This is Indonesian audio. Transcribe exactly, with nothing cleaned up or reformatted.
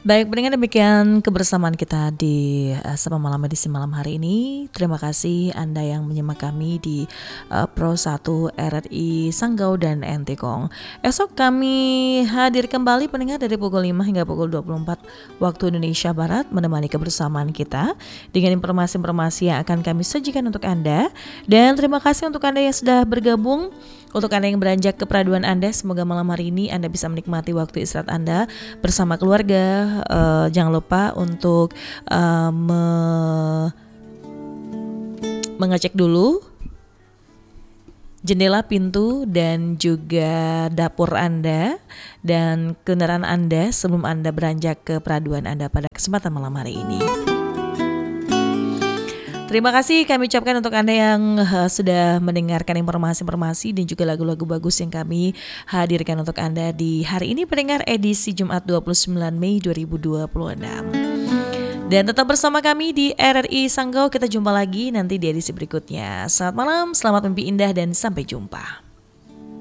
Baik, pendengar, demikian kebersamaan kita di uh, Sapa Malam edisi malam hari ini. Terima kasih Anda yang menyimak kami di uh, Pro satu R R I Sanggau dan Entikong. Esok kami hadir kembali pendengar dari pukul lima hingga pukul dua puluh empat waktu Indonesia Barat, menemani kebersamaan kita dengan informasi-informasi yang akan kami sajikan untuk Anda. Dan terima kasih untuk Anda yang sudah bergabung. Untuk Anda yang beranjak ke peraduan Anda, semoga malam hari ini Anda bisa menikmati waktu istirahat Anda bersama keluarga. Uh, jangan lupa untuk uh, me- mengecek dulu jendela, pintu, dan juga dapur Anda dan kendaraan Anda sebelum Anda beranjak ke peraduan Anda pada kesempatan malam hari ini. Terima kasih kami ucapkan untuk Anda yang uh, sudah mendengarkan informasi-informasi dan juga lagu-lagu bagus yang kami hadirkan untuk Anda di hari ini, pendengar, edisi Jumat dua puluh sembilan Mei dua ribu dua puluh enam. Dan tetap bersama kami di R R I Sanggau. Kita jumpa lagi nanti di edisi berikutnya. Selamat malam, selamat mimpi indah, dan sampai jumpa.